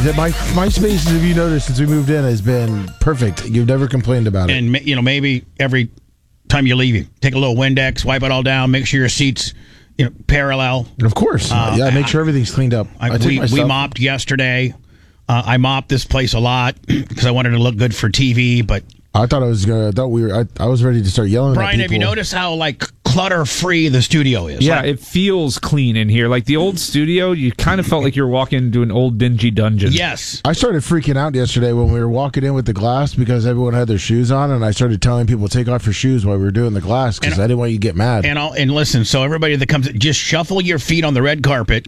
My space, if you noticed, since we moved in, has been perfect. You've never complained about it. And, maybe every time you leave, you take a little Windex, wipe it all down, make sure your seat's parallel. And of course. Make sure everything's cleaned up. We mopped yesterday. I mopped this place a lot because I wanted to look good for TV, but I thought I was I was ready to start yelling Brian, at people. have you noticed how clutter-free the studio is? Yeah, it feels clean in here. Like the old studio, you kind of felt like you were walking into an old dingy dungeon. Yes. I started freaking out yesterday when we were walking in with the glass because everyone had their shoes on, and I started telling people to take off your shoes while we were doing the glass because I didn't want you to get mad. And listen, so everybody that comes, just shuffle your feet on the red carpet.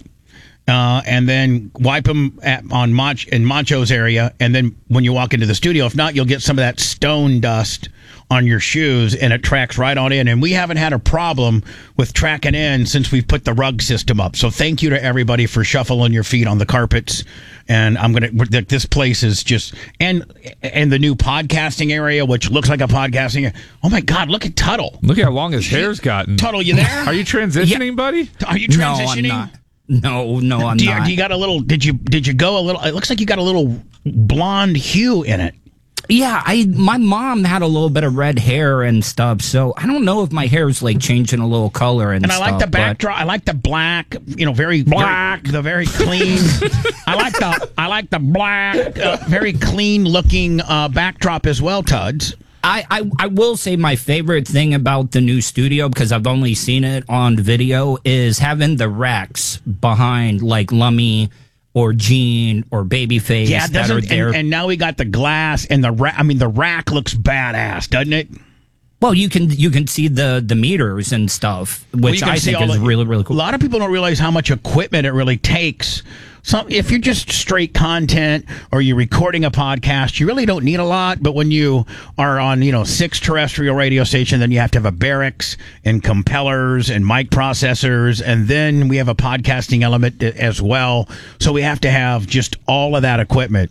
And then wipe them in Macho's area, and then when you walk into the studio, if not, you'll get some of that stone dust on your shoes, and it tracks right on in. And we haven't had a problem with tracking in since we've put the rug system up. So thank you to everybody for shuffling your feet on the carpets. And this place is just, and the new podcasting area, which looks like a podcasting area. Oh my God, look at Tuttle. Look how long his hair's gotten. Tuttle, you there? Are you transitioning, buddy? Are you transitioning? No, I'm not. No, I'm not. Do you got a little? Did you go a little? It looks like you got a little blonde hue in it. Yeah, my mom had a little bit of red hair and stuff, so I don't know if my hair's changing a little color and stuff. And I like the backdrop. I like the black, very black, the very clean. I like the black, very clean looking backdrop as well, Tuds. I will say my favorite thing about the new studio, because I've only seen it on video, is having the racks behind Lummy or Gene or Babyface that are there. And now we got the glass and the rack. I mean, the rack looks badass, doesn't it? Well, you can see the meters and stuff, which I think is really, really cool. A lot of people don't realize how much equipment it really takes. So if you're just straight content or you're recording a podcast, you really don't need a lot. But when you are on, 6 terrestrial radio stations, then you have to have a barracks and compellers and mic processors. And then we have a podcasting element as well. So we have to have just all of that equipment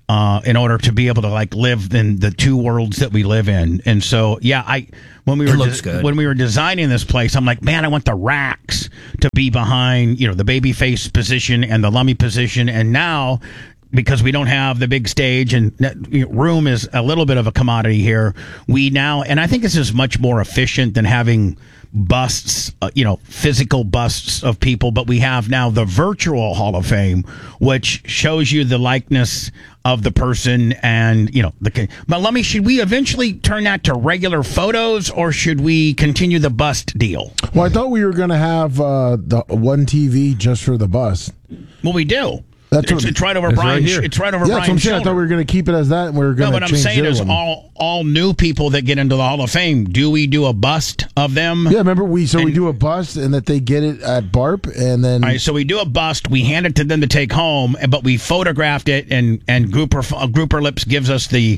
in order to be able to live in the two worlds that we live in. And so, when we were designing this place, I'm like, man, I want the racks to be behind, the Babyface position and the Lummy position. And now, because we don't have the big stage and room is a little bit of a commodity here, and I think this is much more efficient than having busts, physical busts of people, but we have now the virtual Hall of Fame, which shows you the likeness of the person and, but should we eventually turn that to regular photos or should we continue the bust deal? Well, I thought we were going to have the one TV just for the bust. Well, we do. It's right over Brian's. It's right over Brian's. That's what I'm saying. I thought we were going to keep it as that, and we were going to change it. No, what I'm saying is all new people that get into the Hall of Fame. Do we do a bust of them? Yeah, remember we do a bust, and that they get it at BARP, and then. All right, so we do a bust. We hand it to them to take home, but we photographed it, and Grouper Lips gives us the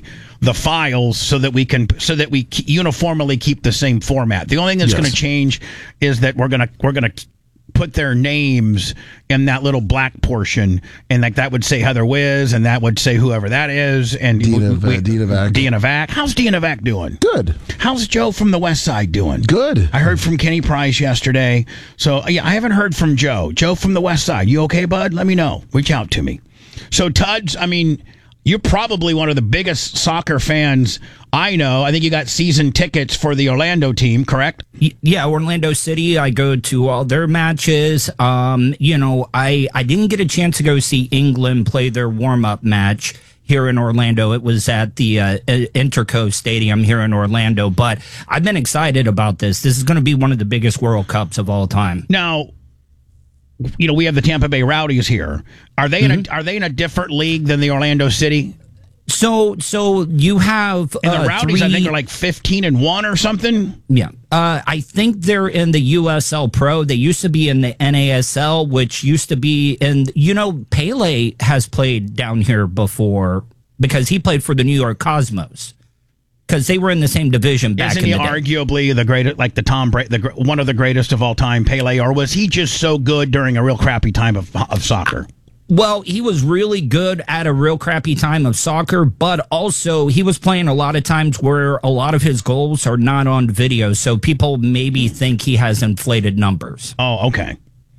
files so that we uniformly keep the same format. The only thing that's going to change is that we're gonna put their names in that little black portion, and that would say Heather Wiz, and that would say whoever that is, and Dina Vac. How's Dina Vac doing? Good. How's Joe from the West Side doing? Good. I heard from Kenny Price yesterday, so I haven't heard from Joe. Joe from the West Side, you okay, bud? Let me know. Reach out to me. So Tuds, you're probably one of the biggest soccer fans I know. I think you got season tickets for the Orlando team, correct? Yeah, Orlando City. I go to all their matches. I didn't get a chance to go see England play their warm-up match here in Orlando. It was at the Interco Stadium here in Orlando. But I've been excited about this. This is going to be one of the biggest World Cups of all time. Now, we have the Tampa Bay Rowdies here. Are they in a different league than the Orlando City? So you have and the Rowdies, I think, are 15-1 or something. Yeah, I think they're in the USL Pro. They used to be in the NASL, which used to be in. Pele has played down here before because he played for the New York Cosmos. Because they were in the same division back in the day. Isn't he arguably the greatest, the Tom Brady, one of the greatest of all time, Pele, or was he just so good during a real crappy time of soccer? Well, he was really good at a real crappy time of soccer, but also he was playing a lot of times where a lot of his goals are not on video, so people maybe think he has inflated numbers. Oh, okay.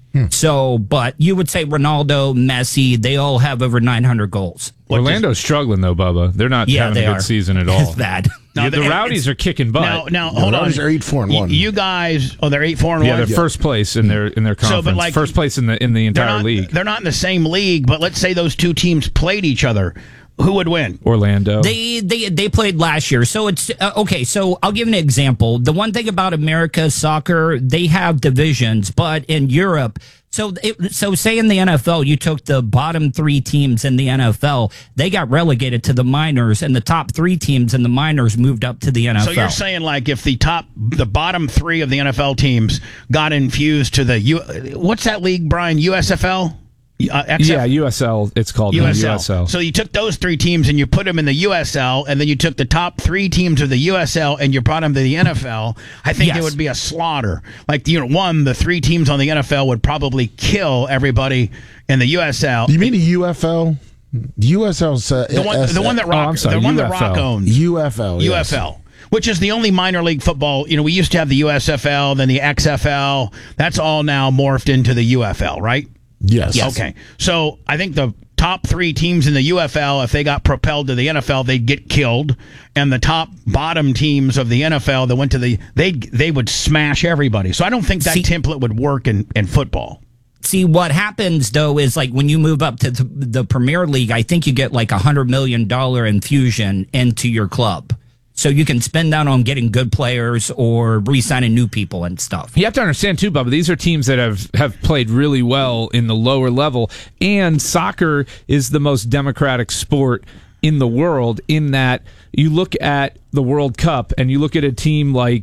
So, but you would say Ronaldo, Messi, they all have over 900 goals. Orlando's struggling though, Bubba. They're not having they a good are. season at all. It's bad. Yeah, the Rowdies are kicking butt. Now hold on. Rowdies are 8-4-1. You guys, they're 8-4-1. Yeah, they're first place in their conference. but like, first place in the entire league. They're not in the same league, but let's say those two teams played each other. Who would win? Orlando. They played last year, so it's okay. So I'll give an example. The one thing about America's soccer, they have divisions, but in Europe, so say in the NFL, you took the bottom 3 teams in the NFL, they got relegated to the minors, and the top 3 teams in the minors moved up to the NFL. So you're saying like if the bottom 3 of the NFL teams got infused to the what's that league, Brian? USFL. Yeah, USL. It's called USL. So you took those 3 teams and you put them in the USL, and then you took the top 3 teams of the USL and you brought them to the NFL. I think it would be a slaughter. Like the 3 teams on the NFL would probably kill everybody in the USL. You mean the UFL? USL's the one that Rock, the one that Rock owns. UFL. Yes. UFL. Which is the only minor league football. We used to have the USFL, then the XFL. That's all now morphed into the UFL, right? Yes. Okay. So I think the top 3 teams in the UFL, if they got propelled to the NFL, they'd get killed. And the bottom teams of the NFL that went to they would smash everybody. So I don't think that template would work in football. See, what happens, though, is like when you move up to the Premier League, I think you get like $100 million infusion into your club. So you can spend that on getting good players or re-signing new people and stuff. You have to understand, too, Bubba, these are teams that have played really well in the lower level. And soccer is the most democratic sport in the world in that you look at the World Cup and you look at a team like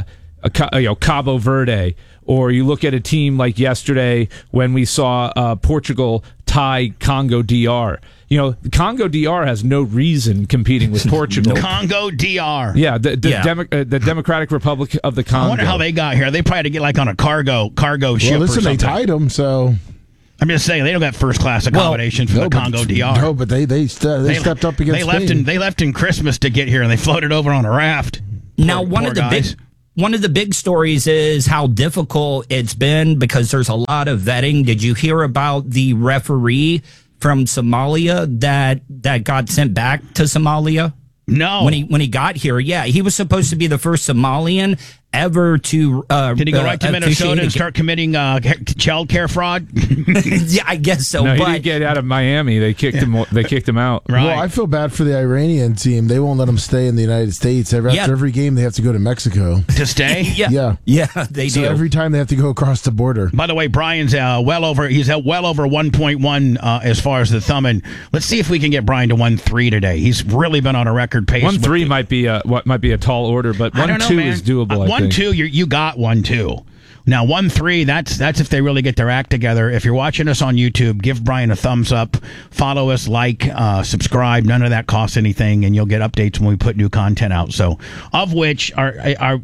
Cabo Verde, or you look at a team like yesterday when we saw Portugal tie Congo DR. Congo DR has no reason competing with Portugal. Congo DR. Yeah, the Democratic Republic of the Congo. I wonder how they got here. They probably had to get like on a cargo ship well, listen, or something. they tied them, so... I'm just saying they don't got first class accommodations for the Congo DR. No, but they stepped up against Spain. They left in Christmas to get here, and they floated over on a raft. Now, one of the big stories is how difficult it's been because there's a lot of vetting. Did you hear about the referee from Somalia that got sent back to Somalia? No. When he got here, yeah, he was supposed to be the first Somalian ever to. Did he go right to Minnesota and start committing child care fraud? Yeah, I guess so. No, he didn't get out of Miami. They kicked him. They kicked him out. Right. Well, I feel bad for the Iranian team. They won't let them stay in the United States. After every game, they have to go to Mexico To stay? Yeah, they so do. every time they have to go across the border. By the way, Brian's he's at well over 1.1 as far as the thumb. And let's see if we can get Brian to 1.3 today. He's really been on a record pace. 1.3 might be a tall order, but 1.2 is doable. 1.2, you got 1.2. Now 1.3, that's if they really get their act together. If you're watching us on YouTube, give Brian a thumbs up, follow us, subscribe. None of that costs anything, and you'll get updates when we put new content out. So, of which have you and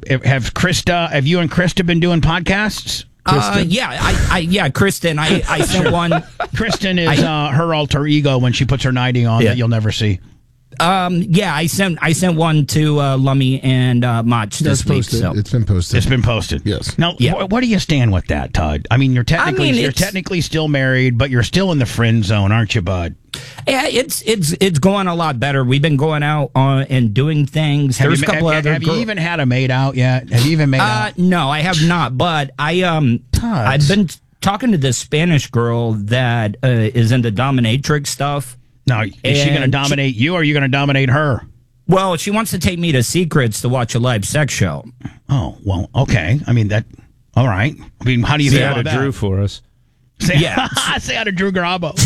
Krista been doing podcasts? Kristen. I sent one. Kristen is her alter ego when she puts her nightie on that you'll never see. I sent one to Lummy and Mach this week. So. It's been posted. It's been posted. Yes. Now, where do you stand with that, Todd? I mean, you're technically still married, but you're still in the friend zone, aren't you, bud? Yeah, it's going a lot better. We've been going out and doing things. There's a couple other. Have you even had a maid out yet? Have you even made out? No, I have not. But I've been talking to this Spanish girl that is into dominatrix stuff. Now, is she going to dominate you, or are you going to dominate her? Well, she wants to take me to Secrets to watch a live sex show. Oh, well, okay. I mean, all right. I mean, how do you feel about that? Say hi to Drew for us. Say hi to Drew Garabo.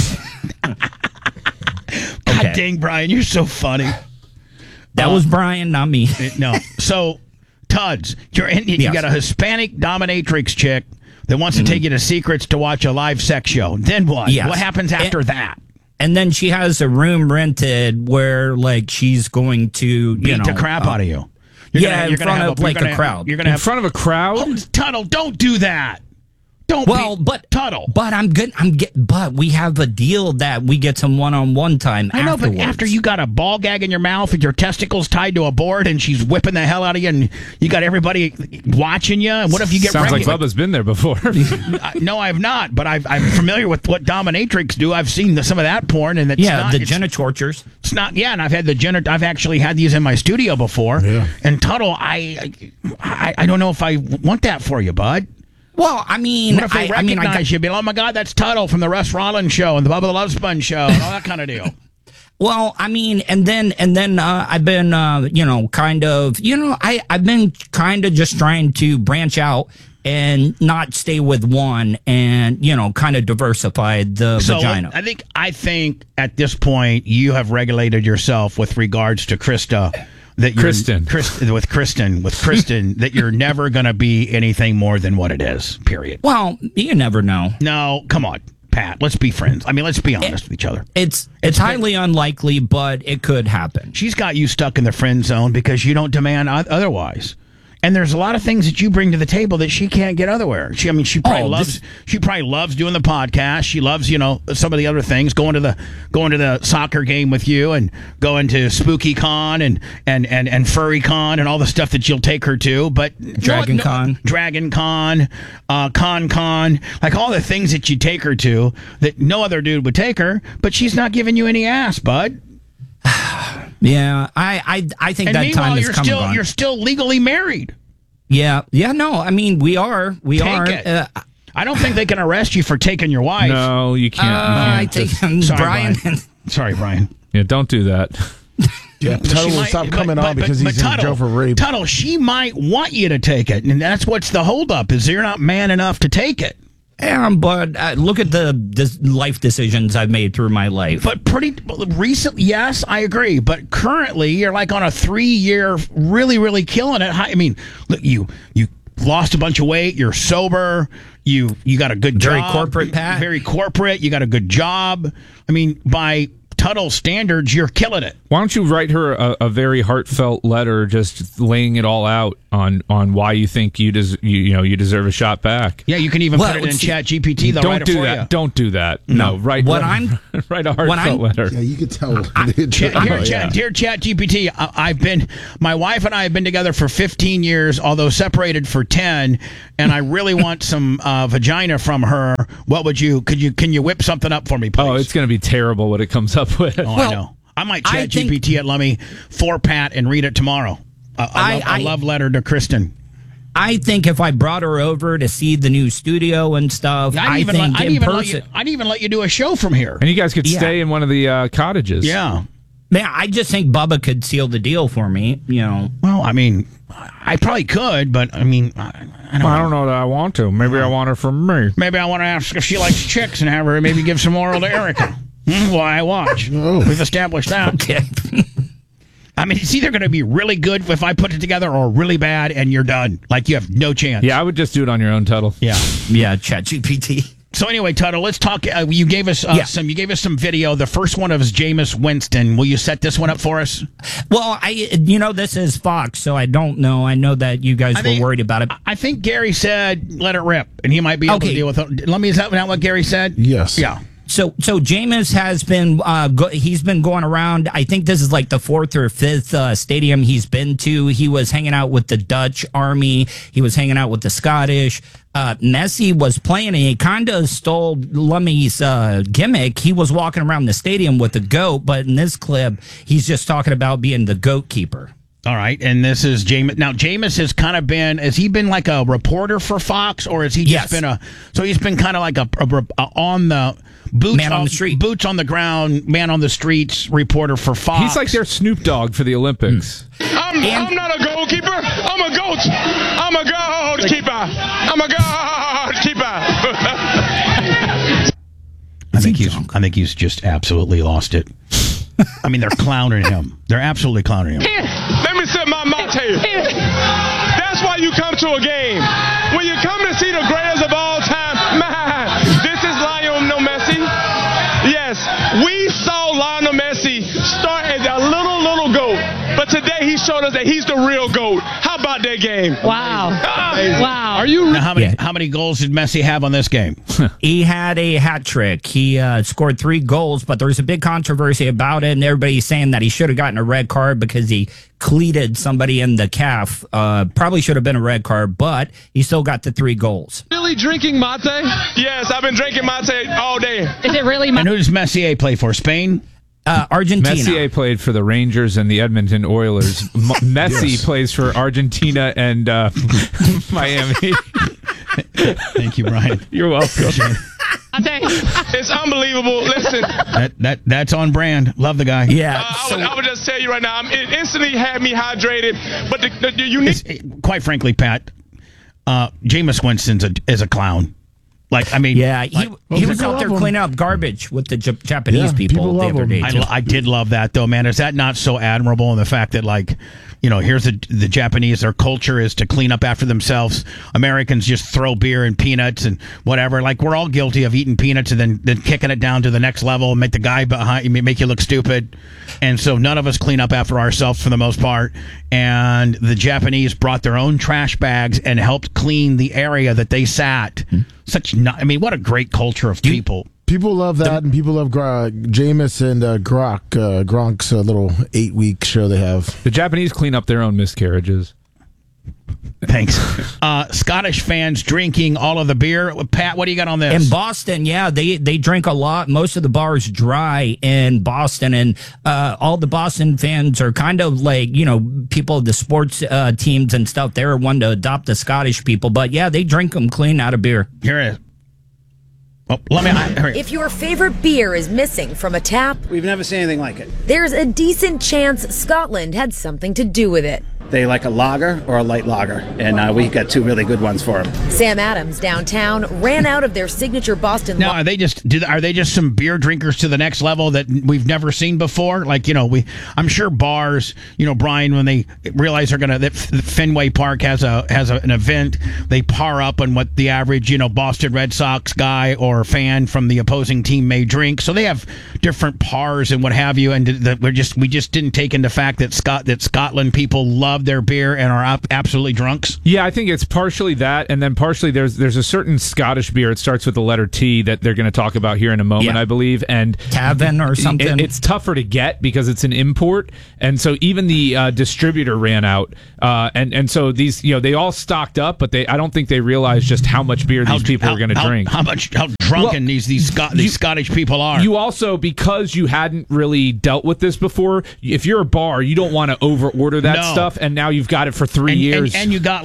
God dang, Brian, you're so funny. That was Brian, not me. No. So, Tuds, you got a Hispanic dominatrix chick that wants to take you to Secrets to watch a live sex show. Then what? Yes. What happens after that? And then she has a room rented where, she's going to, beat the crap out of you. In front of a crowd. In front of a crowd? Tuttle, don't do that. But Tuttle. But I'm good. But we have a deal that we get some one-on-one time. I know, afterwards. but after you got a ball gag in your mouth with your testicles tied to a board, and she's whipping the hell out of you, and you got everybody watching you, and what if you get Sounds like regular? Bubba's been there before. No, I have not, but I'm familiar with what dominatrix do. I've seen some of that porn, and it's not, the genitortures. It's not. Yeah, and I've had I've actually had these in my studio before. Yeah. And Tuttle, I don't know if I want that for you, bud. Well, I mean, What if they recognize you? Be like, oh my God, that's Tuttle from the Russ Rollins show and the Bubba the Love Sponge show and all that kind of deal. Well, I mean, and then I've been, I've been kind of just trying to branch out and not stay with one and, kind of diversify the vagina. I think at this point you have regulated yourself with regards to Kristen, that you're never going to be anything more than what it is, period. Well, you never know. No, come on, Pat. Let's be friends. I mean, let's be honest with each other. It's highly unlikely, but it could happen. She's got you stuck in the friend zone because you don't demand otherwise. And there's a lot of things that you bring to the table that she can't get otherwhere. She probably loves doing the podcast. She loves, some of the other things, going to the soccer game with you and going to Spooky Con and Furry Con and all the stuff that you'll take her to. But Dragon Con, Con, like all the things that you take her to that no other dude would take her. But she's not giving you any ass, bud. Yeah, I think and that time is coming. You're still legally married. Yeah. No, I mean we are. I don't think they can arrest you for taking your wife. No, you can't. I think Brian. Sorry, Brian. Yeah, don't do that. Yeah, Tuttle will stop coming on because he's in jail for rape. Tuttle, she might want you to take it, and that's what's the holdup is you're not man enough to take it. Yeah, but look at the life decisions I've made through my life. But pretty recently, yes, I agree. But currently, you're like on a 3-year, really, really killing it. I mean, look, you lost a bunch of weight. You're sober. You got a good job. Very corporate, Pat. Very corporate. You got a good job. I mean, by Tuttle standards, you're killing it. Why don't you write her a very heartfelt letter, just laying it all out on why you think you deserve a shot back? Yeah, you can even put it in Chat GPT. Don't do that. Don't do that. No, write a heartfelt letter. Yeah, you could tell. Dear Chat GPT, my wife and I have been together for 15 years, although separated for 10, and I really want some vagina from her. What would can you whip something up for me, please? Oh, it's going to be terrible what it comes up with. Oh, I know. I might Chat GPT at Lummy for Pat and read it tomorrow. A love letter to Kristen. I think if I brought her over to see the new studio and stuff, I'd even let you do a show from here. And you guys could stay in one of the cottages. Yeah. Man, I just think Bubba could seal the deal for me, Well, I mean, I probably could, but I mean, I don't know that I want to. Maybe I want her for me. Maybe I want to ask if she likes chicks and have her maybe give some oral to Erica. Why I watch. We've established that. Okay. I mean, it's either going to be really good if I put it together or really bad and you're done. Like you have no chance. Yeah, I would just do it on your own, Tuttle. Yeah. Yeah, ChatGPT. So anyway, Tuttle, let's talk. You gave us some video. The first one of Jameis Winston. Will you set this one up for us? Well, this is Fox, so I don't know. I know that you guys were worried about it. I think Gary said let it rip, and he might be able to deal with it. Is that not what Gary said? Yes. Yeah. So Jameis has been he's been going around. I think this is like the 4th or 5th stadium he's been to. He was hanging out with the Dutch army. He was hanging out with the Scottish. Messi was playing, and he kind of stole Lummy's gimmick. He was walking around the stadium with the goat, but in this clip, he's just talking about being the goat keeper. All right, and this is Jameis. Now, Jameis has kind of been, has he been like a reporter for Fox, or has he just been so he's been kind of like a on the boots man on the street, boots on the ground, man on the streets reporter for Fox. He's like their Snoop Dogg for the Olympics. I'm not a goalkeeper. I'm a goat. I'm a goalkeeper. I'm a goalkeeper. I think he's just absolutely lost it. I mean, they're clowning him. They're absolutely clowning him. Let me set my mouth to you. That's why you come to a game. When you come to see the greatest of all time, man, this is Lionel Messi. Yes, we saw Lionel Messi start as a little goat, but today he's showed us that he's the real GOAT. How about that game? Wow. Wow. Are you Now, how many goals did Messi have on this game? He had a hat trick. He scored 3 goals, but there's a big controversy about it, and everybody's saying that he should have gotten a red card because he cleated somebody in the calf. Probably should have been a red card, but he still got the 3 goals. really drinking mate? Yes, I've been drinking mate all day. Is it really? And who does Messier play for? Spain? Argentina. Messier played for the Rangers and the Edmonton Oilers. Messi plays for Argentina and Miami. Thank you, Brian. You're welcome. It's unbelievable. Listen, that's on brand. Love the guy. Yeah. I would just tell you right now, it instantly had me hydrated. But the unique, Quite frankly, Pat, Jameis Winston is a clown. Like, I mean, yeah, he was out there cleaning up garbage with the Japanese people the other day. I did love that, though, man. Is that not so admirable in the fact that, like, here's the Japanese, their culture is to clean up after themselves. Americans just throw beer and peanuts and whatever. Like, we're all guilty of eating peanuts and then kicking it down to the next level and make the guy behind you, make you look stupid. And so none of us clean up after ourselves for the most part. And the Japanese brought their own trash bags and helped clean the area that they sat. What a great culture of people. People love that, and people love Jameis and Gronk's little 8-week show they have. The Japanese clean up their own miscarriages. Thanks. Scottish fans drinking all of the beer. Pat, what do you got on this? In Boston, yeah, they drink a lot. Most of the bars dry in Boston, and all the Boston fans are kind of like, people, the sports teams and stuff. They're one to adopt the Scottish people. But, yeah, they drink them clean out of beer. Here it is. If your favorite beer is missing from a tap, we've never seen anything like it. There's a decent chance Scotland had something to do with it. They like a lager or a light lager, and we got 2 really good ones for them. Sam Adams downtown ran out of their signature Boston. Now, are they just some beer drinkers to the next level that we've never seen before? Like, I'm sure bars, Brian, when they realize that Fenway Park has an event, they par up on what the average, Boston Red Sox guy or fan from the opposing team may drink. So they have different pars and what have you, and we just didn't take into fact that Scotland people love their beer and are absolutely drunks. Yeah, I think it's partially that, and then partially there's a certain Scottish beer. It starts with the letter T that they're going to talk about here in a moment, I believe. And Tavern or something. It's tougher to get because it's an import, and so even the distributor ran out. And so these, they all stocked up, but I don't think they realized just how much beer these people are going to drink. How drunken these Scottish people are. You also, because you hadn't really dealt with this before, if you're a bar, you don't want to over order that stuff. And now you've got it for 3 years. And you got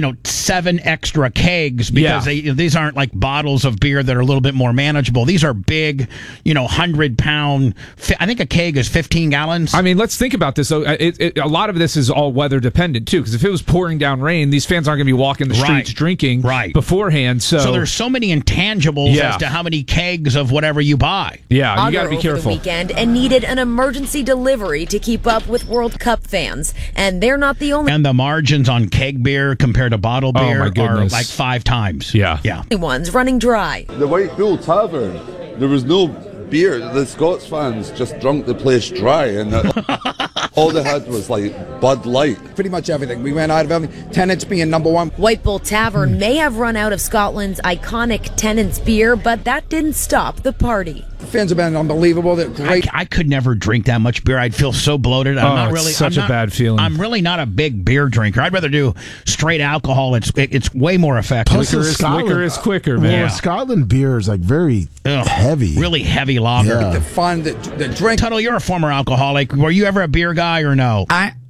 7 extra kegs because these aren't like bottles of beer that are a little bit more manageable. These are big, 100-pound. I think a keg is 15 gallons. I mean, let's think about this. So a lot of this is all weather dependent too, because if it was pouring down rain, these fans aren't going to be walking the streets drinking beforehand. So there's so many intangibles as to how many kegs of whatever you buy. Yeah, you got to be careful. The weekend and needed an emergency delivery to keep up with World Cup fans, and they're not the only. And the margins on keg beer compared to bottle beer are like 5 times. Yeah. Ones running dry. The White Bull Tavern, there was no beer. The Scots fans just drunk the place dry, and all they had was Bud Light. Pretty much everything. We ran out of everything. Tennent's being number 1. White Bull Tavern may have run out of Scotland's iconic Tennent's beer, but that didn't stop the party. The fans have been unbelievable. They're great. I could never drink that much beer. I'd feel so bloated. It's such a bad feeling. I'm really not a big beer drinker. I'd rather do straight alcohol. It's way more effective. Liquor is quicker, man. Well, Scotland beer is very heavy. Really heavy lager. Yeah. The fun, the drink. Tuttle, you're a former alcoholic. Were you ever a beer guy or no?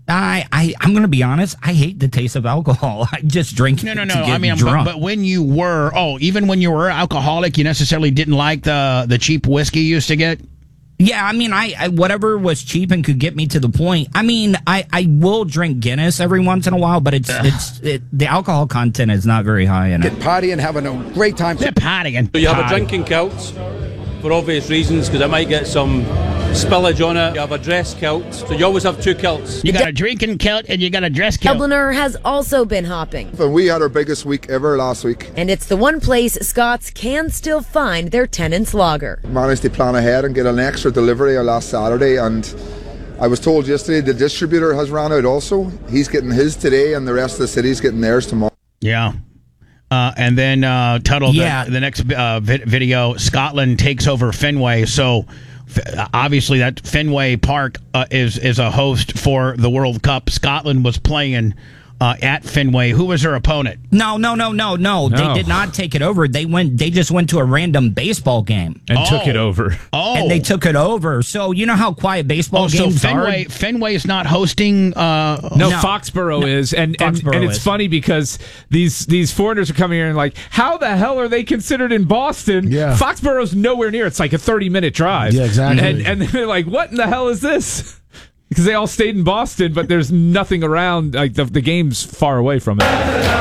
I'm going to be honest. I hate the taste of alcohol. I just drink to get drunk. But when you were, even when you were alcoholic, you necessarily didn't like the cheap whiskey you used to get? Yeah, I mean, I whatever was cheap and could get me to the point. I mean, I will drink Guinness every once in a while, but the alcohol content is not very high in it. Get partying, having a great time. Partying. So you have a drinking kilt for obvious reasons, because it might get some spillage on it. You have a dress kilt, so you always have 2 kilts. You got a drinking kilt and you got a dress kilt. Dubliner has also been hopping. And we had our biggest week ever last week. And it's the one place Scots can still find their Tennent's lager. Managed to plan ahead and get an extra delivery last Saturday, and I was told yesterday the distributor has ran out also. He's getting his today, and the rest of the city's getting theirs tomorrow. Yeah. And then, Tuttle, the next video, Scotland takes over Fenway. So, obviously, that Fenway Park is a host for the World Cup. Scotland was playing at Fenway. Who was their opponent? No. They did not take it over. They just went to a random baseball game and took it over. And they took it over. So you know how quiet baseball games are. Fenway is not hosting. No, Foxborough is, and it's funny because these foreigners are coming here and like, how the hell are they considered in Boston? Yeah, Foxborough's nowhere near. It's like a 30-minute drive. Yeah, exactly. And they're like, what in the hell is this? Because they all stayed in Boston, but there's nothing around. Like the game's far away from it.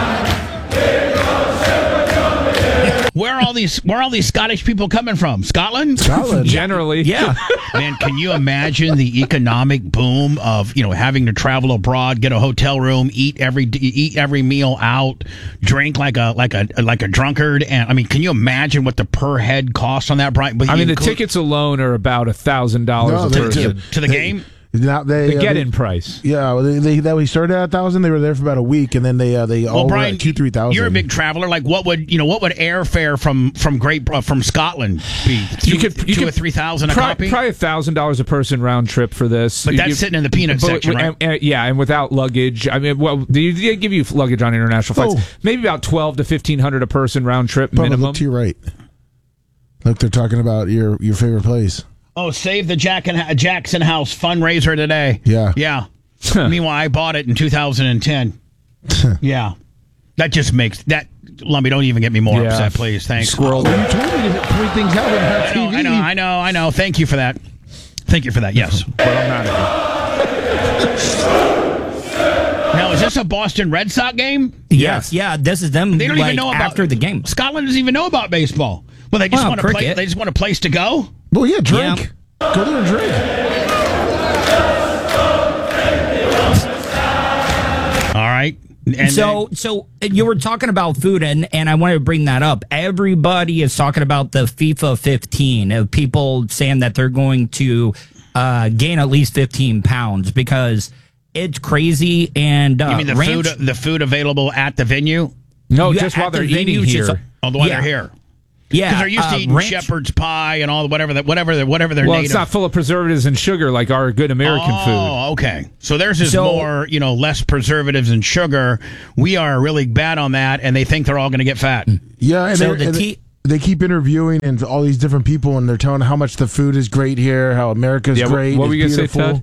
Where are all these Scottish people coming from? Scotland? Generally. Yeah. Man, can you imagine the economic boom of, having to travel abroad, get a hotel room, eat every meal out, drink like a drunkard, and I mean, can you imagine what the per head cost on that, Brian? I mean, the tickets alone are about $1,000 a person to the game. Now the get-in price. Yeah, we started at 1,000. They were there for about a week, and then they all were at 2,000-3,000. You're a big traveler. Like, what would airfare from Scotland be? You could $2,000 or $3,000 a copy. Probably $1,000 a person round trip for this. But that's sitting in the peanut section, right? And without luggage. I mean, well, they give you luggage on international flights. Maybe about $1,200 to $1,500 a person round trip minimum. Look to your right. Look, they're talking about your favorite place. Oh, Save the Jackson House fundraiser today. Yeah. Meanwhile, I bought it in 2010. Yeah. That just makes that. Lumby, don't even get me more upset, please. Thanks. Squirrel. You told me to point things out on TV. I know. Thank you for that. Yes. But I'm not. Now, is this a Boston Red Sox game? Yes. Yeah, this is them. They don't even know about after the game. Scotland doesn't even know about baseball. Well, they just want to play. They just want a place to go. Well, yeah, drink. Yeah. Go there and drink. All right. And so you were talking about food, and I wanted to bring that up. Everybody is talking about the FIFA 15 of people saying that they're going to gain at least 15 pounds because it's crazy. And you mean the food available at the venue? No, just while they're eating here. While they're here. Yeah, because they're used to eating shepherd's pie and all whatever their native. Well, it's not full of preservatives and sugar like our good American food. Oh, okay. So theirs is more, less preservatives and sugar. We are really bad on that, and they think they're all going to get fat. Yeah, and they keep interviewing and all these different people, and they're telling how much the food is great here, how America's great. What were you going to say, Ted?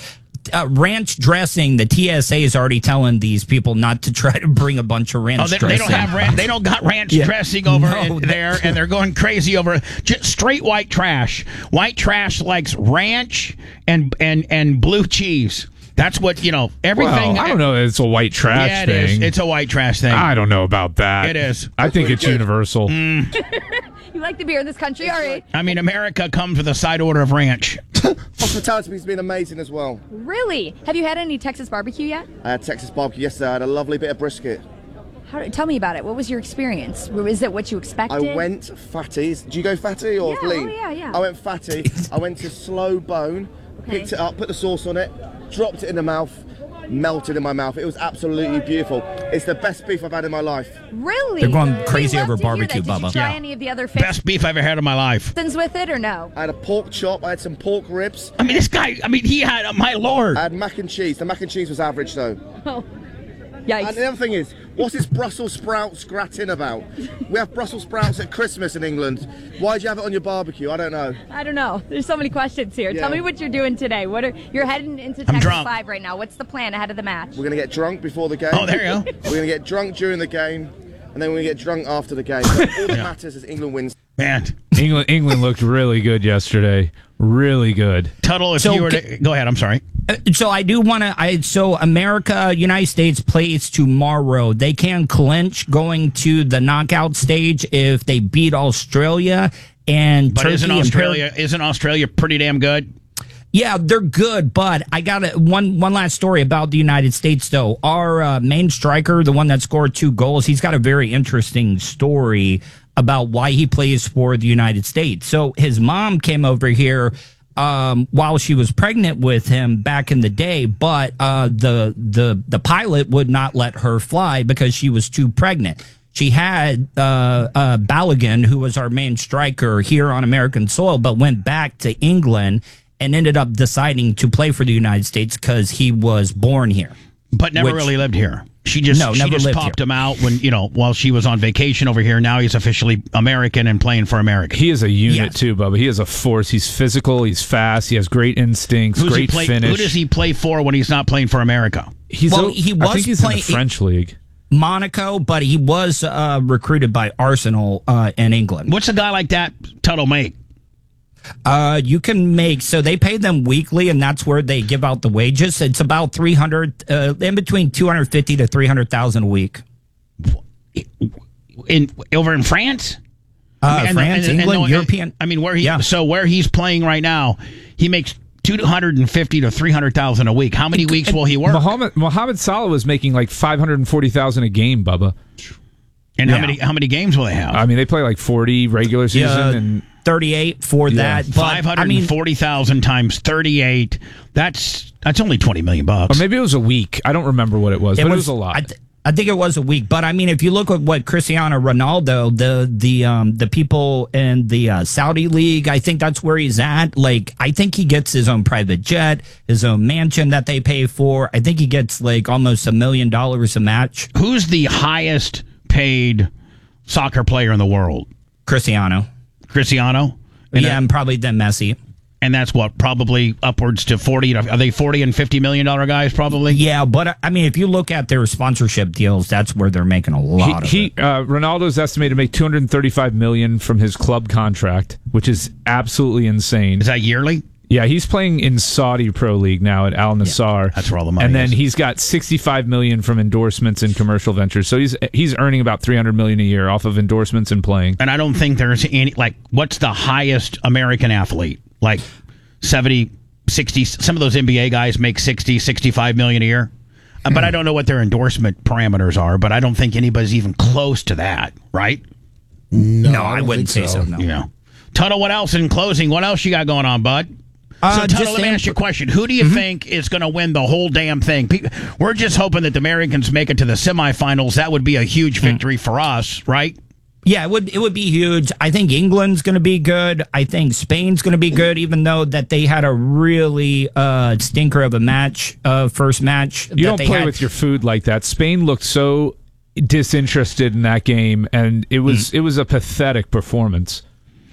Ranch dressing, the TSA is already telling these people not to try to bring a bunch of ranch dressing. They don't have they don't got ranch dressing over there, and they're going crazy over just straight white trash. White trash likes ranch and blue cheese. That's what, everything. Well, I don't know. It's a white trash thing. It is. It's a white trash thing. I don't know about that. It is. I think it's universal. You like the beer in this country? All right. I mean, America comes with a side order of ranch. Hospitality has been amazing as well. Really? Have you had any Texas barbecue yet? I had Texas barbecue yesterday. I had a lovely bit of brisket. Tell me about it. What was your experience? Is it what you expected? I went fatty. Do you go fatty or lean? Oh, yeah. I went fatty. I went to slow bone, picked it up, put the sauce on it, dropped it in the mouth, melted in my mouth. It was absolutely beautiful. It's the best beef I've had in my life. Really? They're going crazy over barbecue, Bubba. Did you try any of the other fish? Best beef I've ever had in my life. With it or no? I had a pork chop. I had some pork ribs. I mean, this guy, he had, my Lord. I had mac and cheese. The mac and cheese was average, though. Oh. Yikes. And the other thing is, what's this Brussels sprouts gratin about? We have Brussels sprouts at Christmas in England. Why'd you have it on your barbecue? I don't know. There's so many questions here. Yeah. Tell me what you're doing today. You're heading into Texas 5 right now. What's the plan ahead of the match? We're going to get drunk before the game. Oh, there you go. We're going to get drunk during the game, and then we're going to get drunk after the game. But all that matters is England wins. Man, England looked really good yesterday. Really good. Tuttle, if you were to go ahead, I'm sorry. So I do want to. So America, United States plays tomorrow. They can clinch going to the knockout stage if they beat Australia and But Turkey. Isn't Australia pretty damn good? Yeah, they're good, but I got one last story about the United States, though. Our main striker, the one that scored 2 goals, he's got a very interesting story about why he plays for the United States. So his mom came over here while she was pregnant with him back in the day, but the pilot would not let her fly because she was too pregnant. She had Balogun, who was our main striker here on American soil, but went back to England and ended up deciding to play for the United States because he was born here. But never really lived here. She just popped him out when, while she was on vacation over here. Now he's officially American and playing for America. He is a unit too, Bubba. He is a force. He's physical. He's fast. He has great instincts, great finish. Who does he play for when he's not playing for America? I think he's in the French league. Monaco, but he was recruited by Arsenal in England. What's a guy like that Tuttle make? You can make, so they pay them weekly, and that's where they give out the wages. It's about 300, in between 250 to 300,000 a week. Over in France? France, England, European. I mean, where he's playing right now, he makes 250 to 300,000 a week. How many weeks will he work? Mohamed Salah was making like 540,000 a game, Bubba. And how many games will they have? I mean, they play like 40 regular season and 38 for that. 540,000 times 38. That's only $20 million. Or maybe it was a week. I don't remember what it was, but it was a lot. I think it was a week, but I mean, if you look at what Cristiano Ronaldo, the people in the Saudi league, I think that's where he's at. Like, I think he gets his own private jet, his own mansion that they pay for. I think he gets like almost $1 million a match. Who's the highest paid soccer player in the world? Cristiano. And probably then Messi. And that's what, probably upwards to 40. Are they $40 and $50 million guys, probably? Yeah, but I mean, if you look at their sponsorship deals, that's where they're making a lot of it. Ronaldo's estimated to make $235 million from his club contract, which is absolutely insane. Is that yearly? Yeah, he's playing in Saudi Pro League now at Al Nassr. Yeah, that's where all the money and then is. He's got $65 million from endorsements and commercial ventures. So he's earning about $300 million a year off of endorsements and playing. And I don't think there's any, like, what's the highest American athlete? Like 70, 60, some of those NBA guys make 60, 65 million a year. But I don't know what their endorsement parameters are, but I don't think anybody's even close to that, right? No, I wouldn't say so. No. Yeah. Tuttle, what else in closing? What else you got going on, bud? So, Tuttle, let me ask you a question. Who do you think is going to win the whole damn thing? We're just hoping that the Americans make it to the semifinals. That would be a huge victory for us, right? Yeah, it would be huge. I think England's going to be good. I think Spain's going to be good, even though that they had a really stinker of a match, first match. You don't play with your food like that. Spain looked so disinterested in that game, and it was a pathetic performance.